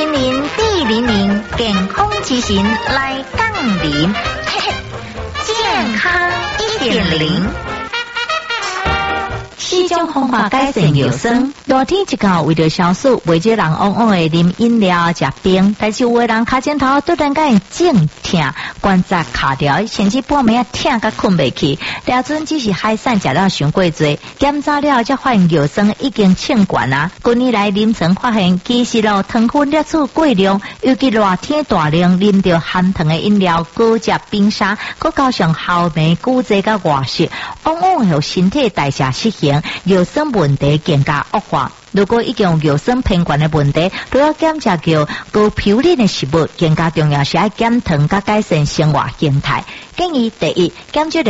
D00健康之神来降临，健康1.0。四种方法改善尿酸。热天一到，为着消暑，袂少人往往会啉饮料、食冰，但是有的人脚趾头突然间肿痛，关节卡掉，甚至半暝痛甲困袂去。了阵只是海产食了伤过多，检查了才发现尿酸已经称悬啊！近年来临床发现，其实糖分摄取过量，尤其热天大量啉着含糖的饮料、高食冰沙，佮加上后暝久坐甲外食，往往会有身体代谢失衡。尿酸问题更加恶化。如果已经有尿酸偏悬的问题，都要检查叫高嘌呤的食物。更加重要是要减糖，甲改善生活形态。建议第一，减少